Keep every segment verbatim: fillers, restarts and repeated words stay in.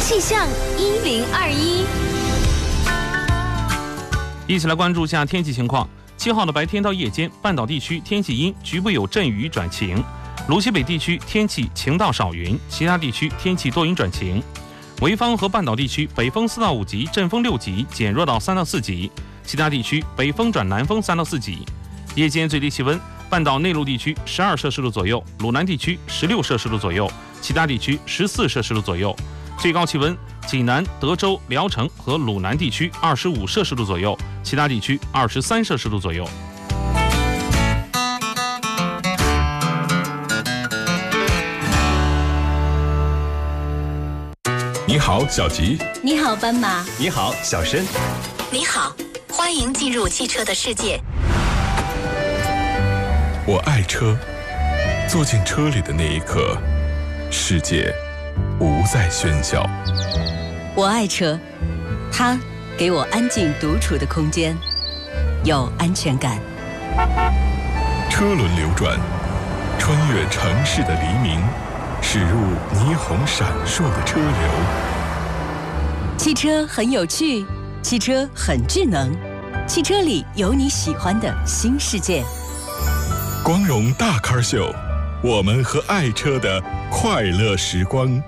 气象一零二一， 一起来关注下天气情况。七号的白天到夜间，半岛地区天气阴，局部有阵雨转晴；鲁西北地区天气晴到少云，其他地区天气多云转晴。潍坊和半岛地区北风四到五级，阵风六级，减弱到三到四级；其他地区北风转南风三到四级。夜间最低气温，半岛内陆地区十二摄氏度左右，鲁南地区十六摄氏度左右，其他地区十四摄氏度左右。最高气温，济南、德州、聊城和鲁南地区二十五摄氏度左右，其他地区二十三摄氏度左右。 你好，小吉。 你好，斑马。 你好，小申。 你好，欢迎进入汽车的世界。 我爱车，坐进车里的那一刻，世界不再喧嚣。 我爱车，它给我安静独处的空间，有安全感。 车轮流转，穿越城市的黎明，驶入霓虹闪烁的车流。 汽车很有趣，汽车很智能，汽车里有你喜欢的新世界。 光荣大咖秀，我们和爱车的快乐时光。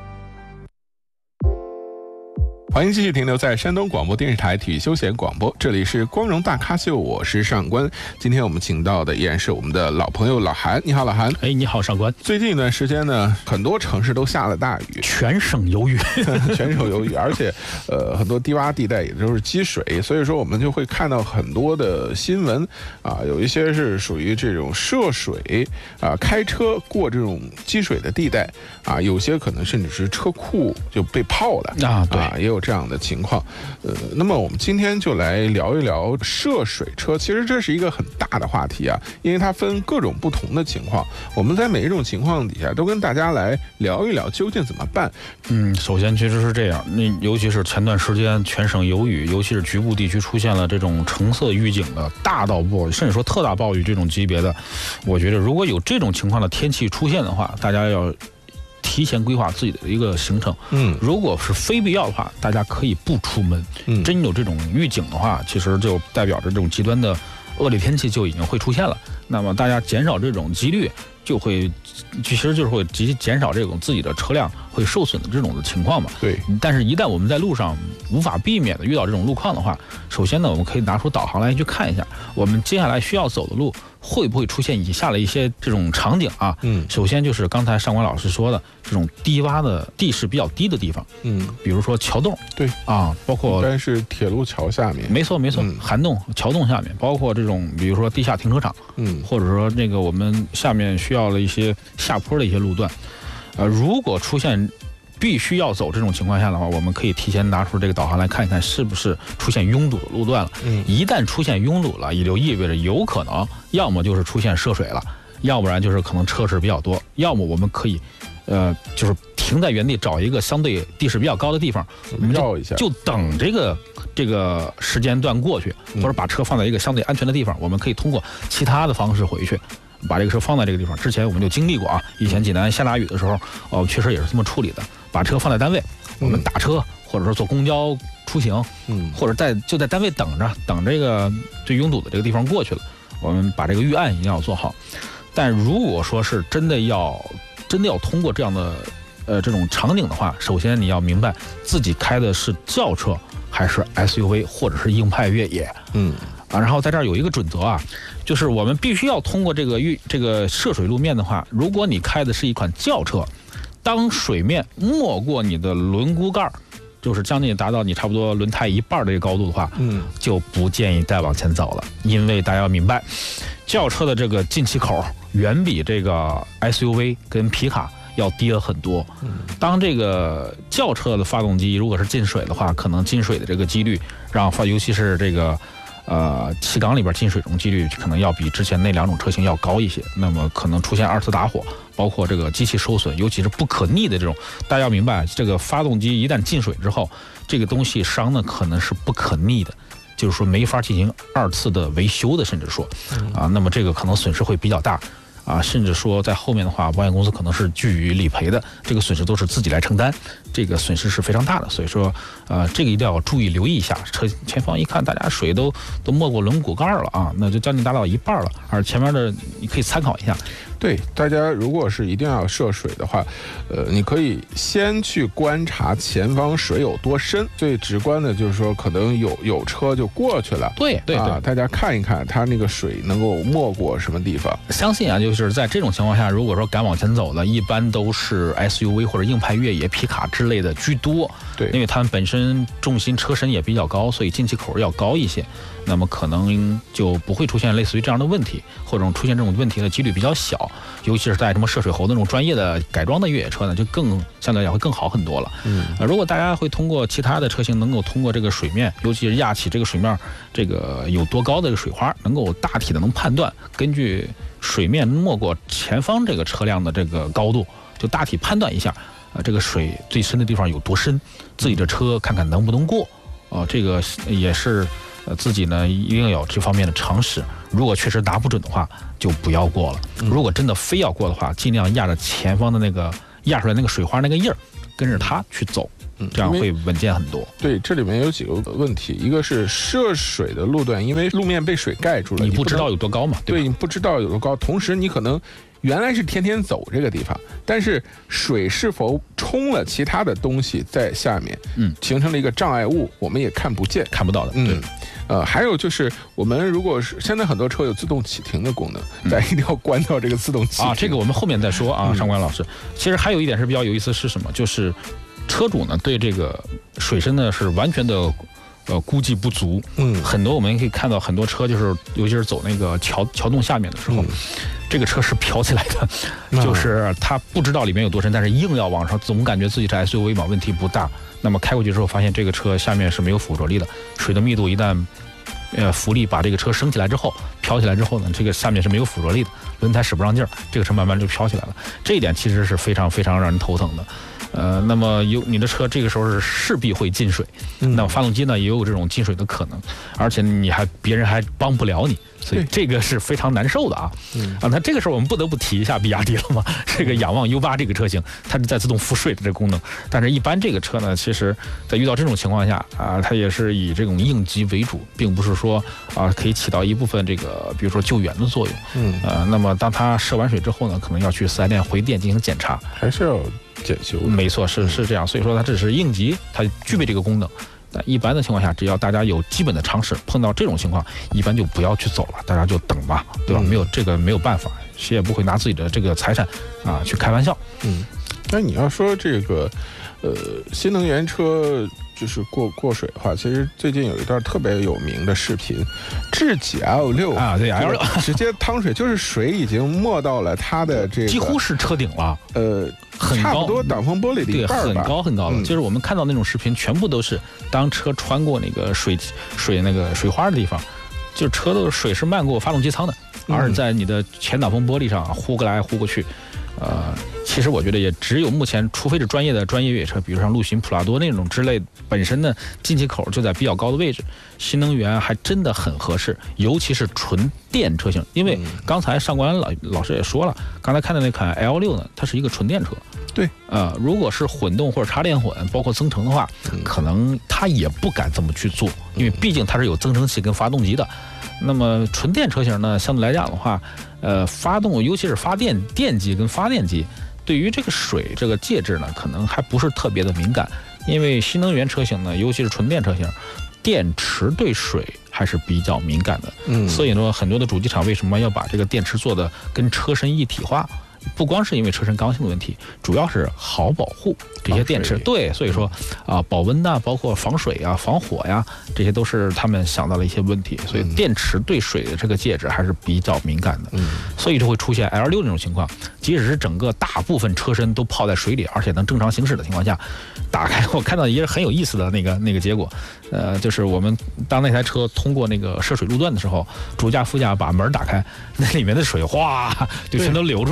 欢迎继续停留在山东广播电视台体育休闲广播，这里是光荣大咖秀，我是上官。今天我们请到的依然是我们的老朋友老韩。你好，老韩。 哎，你好，上官。 最近一段时间呢，很多城市都下了大雨， 全省有雨， 全省有雨，而且呃很多低洼地带也都是积水，所以说我们就会看到很多的新闻啊，有一些是属于这种涉水啊，开车过这种积水的地带啊，有些可能甚至是车库就被泡了啊，对， 啊也有这样的情况。呃，那么我们今天就来聊一聊涉水车。其实这是一个很大的话题啊，因为它分各种不同的情况。我们在每一种情况底下都跟大家来聊一聊究竟怎么办。 嗯，首先其实是这样，那尤其是前段时间全省有雨，尤其是局部地区出现了这种橙色预警的大到暴雨，甚至说特大暴雨这种级别的，我觉得如果有这种情况的天气出现的话，大家要提前规划自己的一个行程。嗯，如果是非必要的话，大家可以不出门。嗯，真有这种预警的话，其实就代表着这种极端的恶劣天气就已经会出现了。那么大家减少这种几率，就会其实就是会极减少这种自己的车辆会受损的这种的情况嘛。 对。 但是，一旦我们在路上无法避免的遇到这种路况的话，首先呢，我们可以拿出导航来去看一下，我们接下来需要走的路会不会出现以下的一些这种场景啊？嗯，首先就是刚才上官老师说的这种低洼的地势比较低的地方，嗯，比如说桥洞， 对啊，包括但是铁路桥下面， 没错没错，嗯、涵洞、桥洞下面，包括这种比如说地下停车场，嗯，或者说那个我们下面需要了一些下坡的一些路段，呃，如果出现必须要走这种情况下的话，我们可以提前拿出这个导航来看一看是不是出现拥堵的路段了。嗯，一旦出现拥堵了，也就意味着有可能要么就是出现涉水了，要不然就是可能车势比较多，要么我们可以，呃，就是停在原地找一个相对地势比较高的地方，我们绕一下， 就等这个这个时间段过去，或者把车放在一个相对安全的地方，我们可以通过其他的方式回去。把这个车放在这个地方，之前我们就经历过啊。以前济南下大雨的时候，哦，确实也是这么处理的。把车放在单位，我们打车或者说坐公交出行，嗯，或者在就在单位等着，等这个最拥堵的这个地方过去了，我们把这个预案一定要做好。但如果说是真的要真的要通过这样的呃这种场景的话，首先你要明白自己开的是轿车还是 S U V 或者是硬派越野，嗯。啊，然后在这儿有一个准则啊，就是我们必须要通过这个遇这个涉水路面的话，如果你开的是一款轿车，当水面没过你的轮毂盖，就是将近达到你差不多轮胎一半的这个高度的话，嗯，就不建议再往前走了，因为大家要明白，轿车的这个进气口远比这个 S U V 跟皮卡要低了很多。当这个轿车的发动机如果是进水的话，可能进水的这个几率让发，尤其是这个。呃，气缸里边进水这种几率可能要比之前那两种车型要高一些，那么可能出现二次打火，包括这个机器受损，尤其是不可逆的这种。大家要明白，这个发动机一旦进水之后，这个东西伤呢可能是不可逆的，就是说没法进行二次的维修的，甚至说啊，那么这个可能损失会比较大。 啊，甚至说在后面的话，保险公司可能是拒予理赔的，这个损失都是自己来承担，这个损失是非常大的。所以说，呃，这个一定要注意留意一下。车前方一看，大家水都都没过轮毂盖了啊，那就将近达到一半了，而前面的你可以参考一下。 对，大家如果是一定要涉水的话，呃，你可以先去观察前方水有多深。最直观的就是说，可能有有车就过去了。 对对对、 啊，大家看一看它那个水能够没过什么地方。 相信啊，就是在这种情况下，如果说敢往前走的，一般都是 S U V 或者硬派越野、皮卡之类的居多。 对， 因为它们本身重心车身也比较高，所以进气口要高一些。那么可能就不会出现类似于这样的问题，或者出现这种问题的几率比较小，尤其是在什么涉水猴那种专业的改装的越野车呢，就更相对来讲会更好很多了。嗯、呃，如果大家会通过其他的车型能够通过这个水面，尤其是压起这个水面，这个有多高的这个水花，能够大体的能判断，根据水面没过前方这个车辆的这个高度，就大体判断一下，呃，这个水最深的地方有多深，自己的车看看能不能过。哦、呃，这个也是。呃，自己呢一定要有这方面的常识。如果确实拿不准的话，就不要过了。如果真的非要过的话，尽量压着前方的那个压出来那个水花那个印儿，跟着它去走，这样会稳健很多。 对，这里面有几个问题，一个是涉水的路段，因为路面被水盖住了， 你不知道有多高嘛？对吧？ 对，你不知道有多高，同时你可能。原来是天天走这个地方，但是水是否冲了其他的东西在下面，嗯，形成了一个障碍物，我们也看不见、 看不到的。 嗯，呃，还有就是我们如果是现在很多车有自动启停的功能，嗯、咱一定要关掉这个自动启停啊。这个我们后面再说啊，上官老师。其实还有一点是比较有意思是什么？就是车主呢对这个水深呢是完全的。呃，估计不足，嗯，很多我们可以看到很多车，就是尤其是走那个桥桥洞下面的时候，嗯、这个车是飘起来的，嗯、就是他不知道里面有多深，但是硬要往上，总感觉自己是 S U V 嘛，问题不大。那么开过去之后，发现这个车下面是没有附着力的，水的密度一旦呃浮力把这个车升起来之后，飘起来之后呢，这个下面是没有附着力的，轮胎使不上劲儿，这个车慢慢就飘起来了。这一点其实是非常非常让人头疼的。呃，那么有你的车这个时候是势必会进水，嗯、那么发动机呢也有这种进水的可能，而且你还别人还帮不了你，所以这个是非常难受的啊。嗯、啊，那这个时候我们不得不提一下比亚迪了嘛，这个仰望 U 八这个车型，它是在自动赋税的这个功能，但是一般这个车呢，其实在遇到这种情况下啊，它也是以这种应急为主，并不是说啊可以起到一部分这个比如说救援的作用。嗯，呃，那么当它涉完水之后呢，可能要去四 S 店回电进行检查， 还是要。检修没错，是是这样，所以说它这是应急，它具备这个功能。但一般的情况下，只要大家有基本的常识，碰到这种情况，一般就不要去走了，大家就等吧，对吧？嗯、没有这个没有办法，谁也不会拿自己的这个财产啊去开玩笑。 嗯，那你要说这个，呃，新能源车。就是过过水的话，其实最近有一段特别有名的视频，智己 L 六啊，对 L 六直接趟水，就是水已经没到了它的这个， 几乎是车顶了， 呃， 很高， 差不多挡风玻璃的一半吧， 对，很高很高了。嗯、就是我们看到那种视频，全部都是当车穿过那个水水那个水花的地方，就是车的水是漫过发动机舱的，而在你的前挡风玻璃上呼过来呼过去。呃，其实我觉得也只有目前，除非是专业的专业越野车，比如像陆巡、普拉多那种之类，本身呢进气口就在比较高的位置，新能源还真的很合适，尤其是纯电车型。因为刚才上官老老师也说了，刚才看的那款 L 六呢，它是一个纯电车。 对， 呃，如果是混动或者插电混，包括增程的话，可能他也不敢这么去做，因为毕竟它是有增程器跟发动机的。那么纯电车型呢，相对来讲的话，呃，发动尤其是发电电机跟发电机，对于这个水这个介质呢，可能还不是特别的敏感，因为新能源车型呢，尤其是纯电车型，电池对水还是比较敏感的。嗯，所以说很多的主机厂为什么要把这个电池做的跟车身一体化？不光是因为车身刚性的问题，主要是好保护这些电池。对，所以说啊、呃，保温呐、啊，包括防水啊、防火呀、啊，这些都是他们想到了一些问题。所以电池对水的这个介质还是比较敏感的。嗯，所以就会出现 L 六这种情况，即使是整个大部分车身都泡在水里，而且能正常行驶的情况下，打开我看到一个很有意思的那个那个结果，呃，就是我们当那台车通过那个涉水路段的时候，主驾副驾把门打开，那里面的水哗就全都流出来了。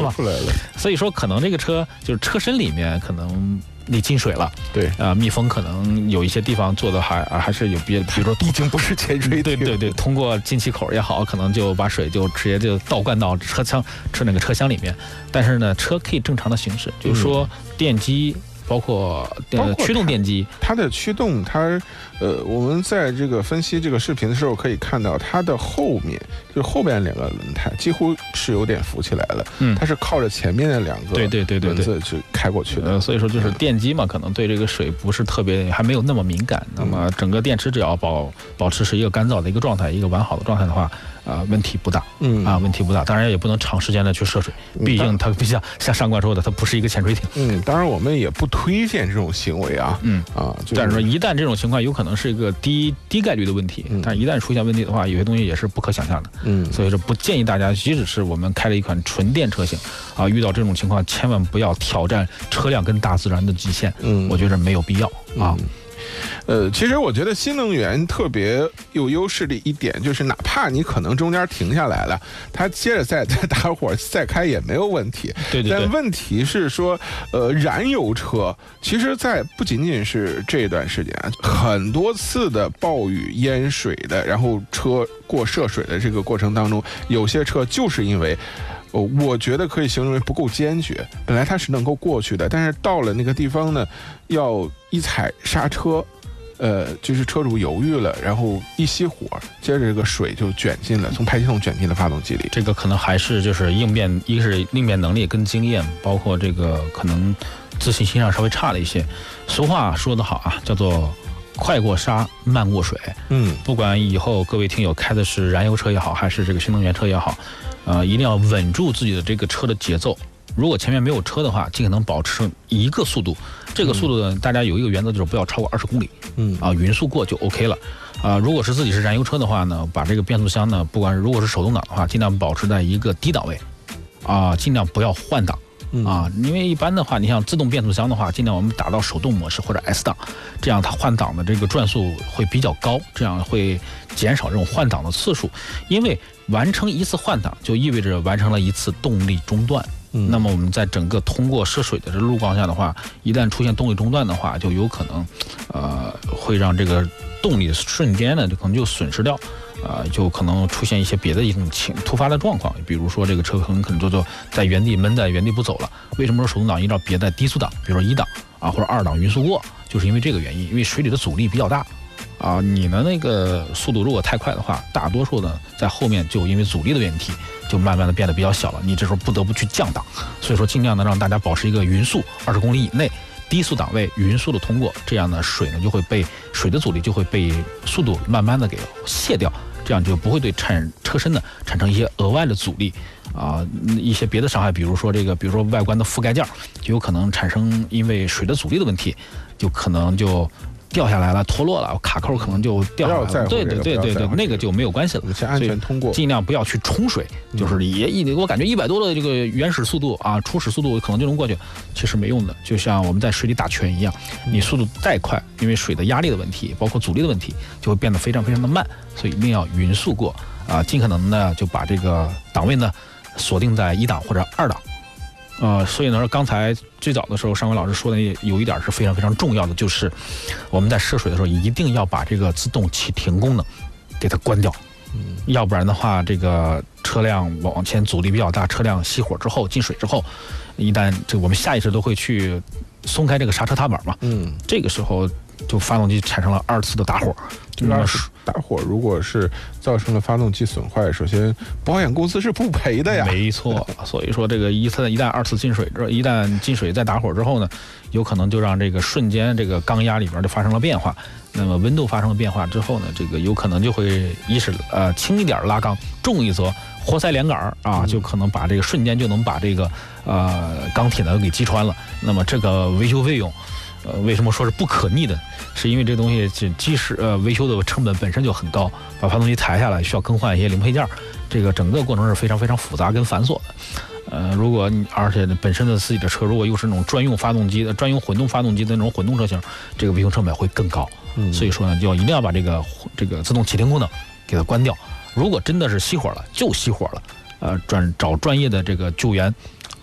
吧？ 出来了。 所以说，可能这个车就是车身里面可能你进水了， 对， 啊、呃，密封可能有一些地方做的还还是有别，比如说已经不是潜水艇， 对对对，通过进气口也好，可能就把水就直接就倒灌到车厢车那个车厢里面。但是呢，车可以正常的行驶，就是说电机。包括呃驱动电机， 它的驱动，它呃，我们在这个分析这个视频的时候可以看到，它的后面就后边两个轮胎几乎是有点浮起来了，嗯，它是靠着前面的两个对对对对轮子去开过去的， 呃，所以说就是电机嘛，可能对这个水不是特别，还没有那么敏感。那么整个电池只要保保持是一个干燥的一个状态，一个完好的状态的话。啊、呃，问题不大，嗯啊，问题不大。当然也不能长时间的去涉水，毕竟它不像像上官说的，它不是一个潜水艇。 嗯，当然我们也不推荐这种行为啊。嗯啊，就是、 但是说一旦这种情况有可能是一个低低概率的问题，嗯、但一旦出现问题的话，有些东西也是不可想象的。嗯，所以说不建议大家，即使是我们开了一款纯电车型啊，遇到这种情况，千万不要挑战车辆跟大自然的极限。嗯，我觉得没有必要啊。嗯呃，其实我觉得新能源特别有优势的一点就是，哪怕你可能中间停下来了，它接着再再打火再开也没有问题。 对对对。 但问题是说，呃，燃油车其实，在不仅仅是这段时间，很多次的暴雨淹水的，然后车过涉水的这个过程当中，有些车就是因为。我觉得可以形容为不够坚决，本来它是能够过去的，但是到了那个地方呢，要一踩刹车，呃，就是车主犹豫了，然后一熄火，接着这个水就卷进了，从排气筒卷进了发动机里。 这个可能还是就是应变，一个是应变能力跟经验，包括这个可能自信心上稍微差了一些。俗话说得好啊，叫做快过沙，慢过水。嗯，不管以后各位听友开的是燃油车也好，还是这个新能源车也好。呃，一定要稳住自己的这个车的节奏。如果前面没有车的话，尽可能保持一个速度。这个速度呢，嗯、大家有一个原则，就是不要超过二十公里。嗯啊，匀速过就 OK 了。啊，如果是自己是燃油车的话呢，把这个变速箱呢，不管如果是手动挡的话，尽量保持在一个低档位。啊，尽量不要换挡。啊，因为一般的话，你像自动变速箱的话，尽量我们打到手动模式或者 S 档，这样它换挡的这个转速会比较高，这样会减少这种换挡的次数。因为完成一次换挡，就意味着完成了一次动力中断。嗯，那么我们在整个通过涉水的这路况下的话，一旦出现动力中断的话，就有可能，呃，会让这个动力瞬间呢，就可能就损失掉。啊、呃，就可能出现一些别的一种情突发的状况，比如说这个车很可能就就在原地闷在原地不走了。为什么说手动挡一定要别在低速档，比如说一档啊或者二档匀速过，就是因为这个原因，因为水里的阻力比较大啊，你的那个速度如果太快的话，大多数呢在后面就因为阻力的问题，就慢慢的变得比较小了，你这时候不得不去降档，所以说尽量的让大家保持一个匀速二十公里以内。低速档位匀速的通过，这样呢水呢就会被水的阻力就会被速度慢慢的给卸掉，这样就不会对产车身呢产生一些额外的阻力啊、呃，一些别的伤害，比如说这个，比如说外观的覆盖件就有可能产生因为水的阻力的问题，就可能就掉下来了，脱落了，卡扣可能就掉下来了。对对对对对，那个就没有关系了。 先安全通过， 尽量不要去冲水，就是也一我感觉一百多的这个原始速度啊，初始速度可能就能过去，其实没用的。就像我们在水里打拳一样，你速度再快，因为水的压力的问题，包括阻力的问题，就会变得非常非常的慢，所以一定要匀速过啊，尽可能呢就把这个档位呢锁定在一档或者二档。呃，所以呢，刚才最早的时候，上官老师说的有一点是非常非常重要的，就是我们在涉水的时候一定要把这个自动启停功能给它关掉，嗯，要不然的话，这个车辆往前阻力比较大，车辆熄火之后进水之后，一旦这我们下意识都会去松开这个刹车踏板嘛，嗯，这个时候就发动机产生了二次的打火， 就是打火，如果是造成了发动机损坏，首先保险公司是不赔的呀。 没错，所以说这个一次一旦二次进水之，一旦进水再打火之后呢，有可能就让这个瞬间这个缸压里边就发生了变化。那么温度发生了变化之后呢，这个有可能就会一是呃轻一点拉缸，重一则活塞连杆啊，就可能把这个瞬间就能把这个呃钢铁呢给击穿了。那么这个维修费用。呃，为什么说是不可逆的？是因为这东西这即使呃维修的成本本身就很高，把发动机抬下来需要更换一些零配件，这个整个过程是非常非常复杂跟繁琐的。呃，如果你而且本身的自己的车如果又是那种专用发动机的、专用混动发动机的那种混动车型，这个维修成本会更高。嗯，所以说呢，就要一定要把这个这个自动启停功能给它关掉。如果真的是熄火了，就熄火了，呃，转找专业的这个救援。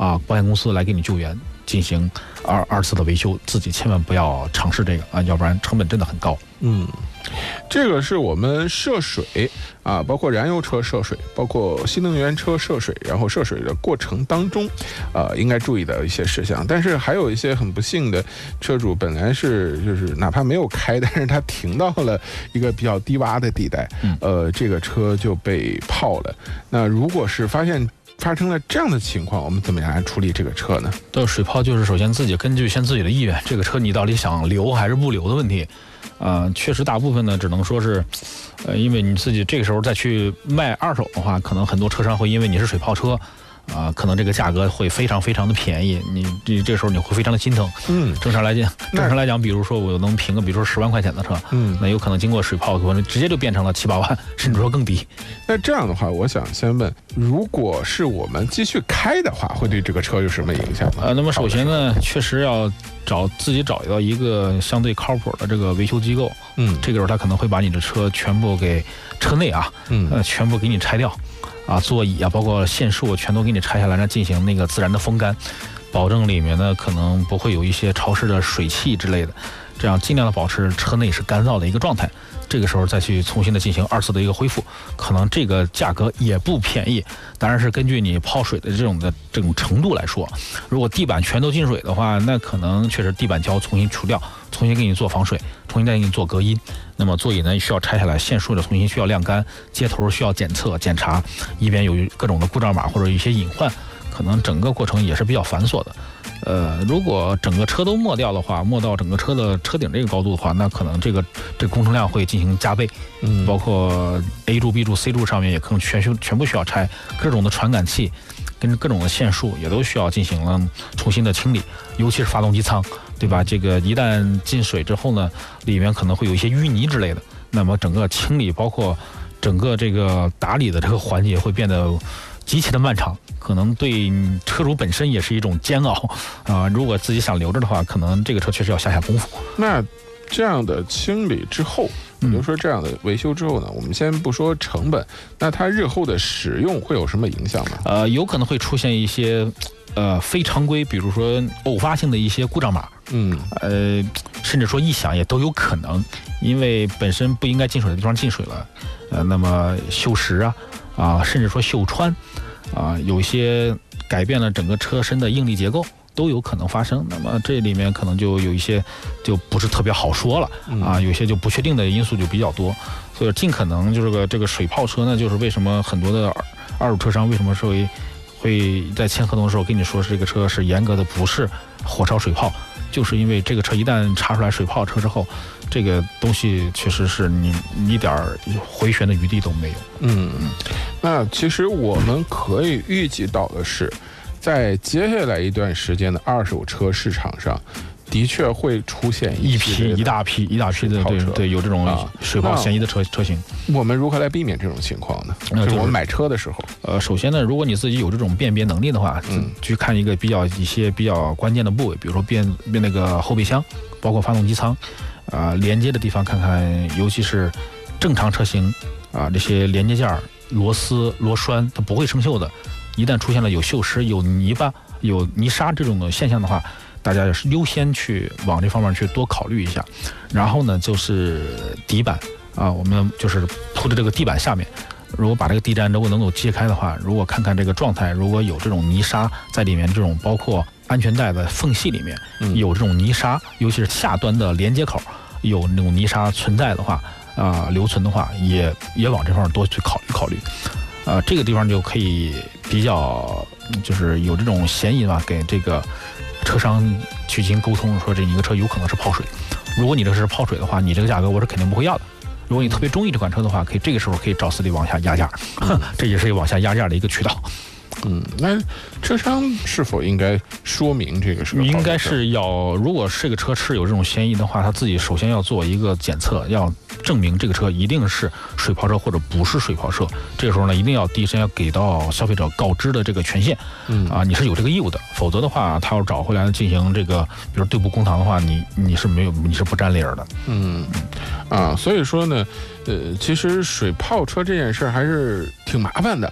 啊保险公司来给你救援，进行二二次的维修，自己千万不要尝试这个啊，要不然成本真的很高。 嗯，这个是我们涉水啊，包括燃油车涉水，包括新能源车涉水，然后涉水的过程当中，呃，应该注意的一些事项。但是还有一些很不幸的车主，本来是就是哪怕没有开，但是他停到了一个比较低洼的地带，呃，这个车就被泡了。那如果是发现发生了这样的情况，我们怎么样来处理这个车呢？ 对，水泡就是首先自己根据先自己的意愿，这个车你到底想留还是不留的问题。啊、呃，确实大部分呢，只能说是，呃，因为你自己这个时候再去卖二手的话，可能很多车商会因为你是水泡车，啊、呃，可能这个价格会非常非常的便宜，你这这时候你会非常的心疼。嗯，正常来讲，正常来讲，比如说我能评个，比如说十万块钱的车，嗯，那有可能经过水泡，可能直接就变成了七八万，甚至说更低。 那这样的话，我想先问，如果是我们继续开的话，会对这个车有什么影响吗？ 呃，那么首先呢，确实要找自己找到一个相对靠谱的这个维修机构，嗯，这个时候他可能会把你的车全部给车内啊，嗯，呃，全部给你拆掉，啊，座椅啊，包括线束全都给你拆下来，让进行那个自然的风干，保证里面呢可能不会有一些潮湿的水汽之类的，这样尽量的保持车内是干燥的一个状态。这个时候再去重新的进行二次的一个恢复，可能这个价格也不便宜，当然是根据你泡水的这种的这种程度来说。如果地板全都进水的话，那可能确实地板胶重新除掉，重新给你做防水，重新再给你做隔音。那么座椅呢需要拆下来，线束的重新需要晾干，接头需要检测检查，以免有各种的故障码或者一些隐患，可能整个过程也是比较繁琐的。呃，如果整个车都没掉的话，没到整个车的车顶这个高度的话，那可能这个这个工程量会进行加倍。嗯，包括 A 柱、B 柱、C 柱上面也可能全需全部需要拆，各种的传感器跟各种的线束也都需要进行了重新的清理，尤其是发动机舱，对吧？这个一旦进水之后呢，里面可能会有一些淤泥之类的，那么整个清理包括整个这个打理的这个环节会变得极其的漫长，可能对车主本身也是一种煎熬啊、呃。如果自己想留着的话，可能这个车确实要下下功夫。 那这样的清理之后，比如说这样的维修之后呢，我们先不说成本，那它日后的使用会有什么影响吗？ 呃，有可能会出现一些呃非常规，比如说偶发性的一些故障码，嗯，呃，甚至说异响也都有可能，因为本身不应该进水的地方进水了，呃，那么锈蚀啊。啊，甚至说锈穿，啊，有一些改变了整个车身的应力结构都有可能发生。那么这里面可能就有一些就不是特别好说了啊，有些就不确定的因素就比较多。所以尽可能就是个这个水泡车呢，就是为什么很多的二二手车商为什么说会在签合同的时候跟你说是这个车是严格的不是火烧水泡，就是因为这个车一旦查出来水泡车之后，这个东西确实是你一点回旋的余地都没有。 嗯，那其实我们可以预计到的是，在接下来一段时间的二手车市场上，的确会出现一批一大批一大批的对对有这种水泡嫌疑的车车型。 我们如何来避免这种情况呢？就是我们买车的时候， 呃，首先呢，如果你自己有这种辨别能力的话，嗯，去看一个比较一些比较关键的部位，比如说变变那个后备箱，包括发动机舱。啊、呃，连接的地方看看，尤其是正常车型啊、呃，这些连接件、螺丝、螺栓它不会生锈的。一旦出现了有锈蚀、有泥巴、有泥沙这种的现象的话，大家是优先去往这方面去多考虑一下。然后呢，就是底板啊，我们就是铺的这个地板下面，如果把这个地毡如果能够揭开的话，如果看看这个状态，如果有这种泥沙在里面，这种包括安全带的缝隙里面有这种泥沙，尤其是下端的连接口有那种泥沙存在的话，啊、呃，留存的话，也也往这方面多去考虑考虑。呃，这个地方就可以比较就是有这种嫌疑吧，给这个车商去进行沟通，说这一个车有可能是泡水。如果你这是泡水的话，你这个价格我是肯定不会要的。如果你特别中意这款车的话，可以这个时候可以找死力往下压价，嗯、这也是一个往下压价的一个渠道。 嗯，那车商是否应该说明这个是？ 应该是要，如果这个车是有这种嫌疑的话，他自己首先要做一个检测，要证明这个车一定是水泡车或者不是水泡车。这个时候呢，一定要第一时间要给到消费者告知的这个权限。嗯啊，你是有这个义务的，否则的话，他要找回来进行这个，比如对簿公堂的话，你你是没有，你是不沾理儿的。 嗯啊，所以说呢，呃，其实水泡车这件事还是挺麻烦的。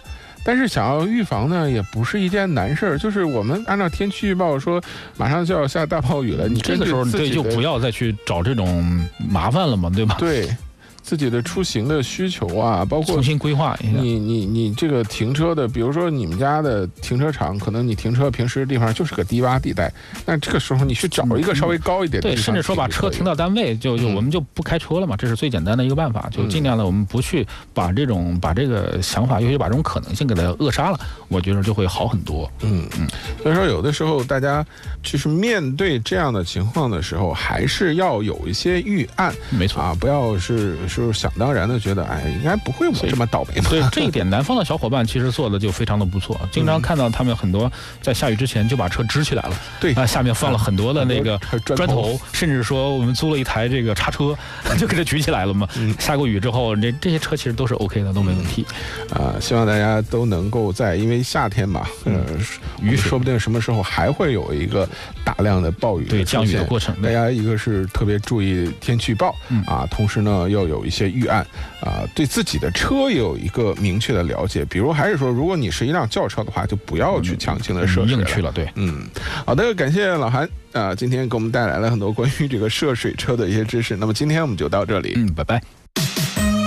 但是想要预防呢，也不是一件难事儿。就是我们按照天气预报说，马上就要下大暴雨了，你这个时候对就不要再去找这种麻烦了嘛，对吧？ 对。自己的出行的需求啊，包括重新规划一下。 你你你这个停车的，比如说你们家的停车场，可能你停车平时地方就是个低洼地带，那这个时候你去找一个稍微高一点的地方， 对，甚至说把车停到单位，就就我们就不开车了嘛，这是最简单的一个办法，就尽量的我们不去把这种把这个想法，尤其把这种可能性给它扼杀了，我觉得就会好很多。 嗯嗯，所以说有的时候大家就是面对这样的情况的时候，还是要有一些预案， 没错啊，不要是是想当然的觉得，哎，应该不会我这么倒霉嘛。 对这一点，南方的小伙伴其实做的就非常的不错，经常看到他们很多在下雨之前就把车支起来了， 对啊，下面放了很多的那个砖头，甚至说我们租了一台这个叉车，就给它举起来了嘛。嗯、下过雨之后，这这些车其实都是 OK 的，都没问题。 啊、呃，希望大家都能够在，因为夏天嘛，呃，雨水说不定什么时候还会有一个大量的暴雨的对降雨的过程， 大家一个是特别注意天气预报、嗯、啊，同时呢要有一些预案啊，对自己的车也有一个明确的了解。比如还是说，如果你是一辆轿车的话，就不要去强行的涉水了、 嗯、硬去了。对， 嗯，好的，感谢老韩啊，今天给我们带来了很多关于这个涉水车的一些知识。那么今天我们就到这里， 嗯，拜拜。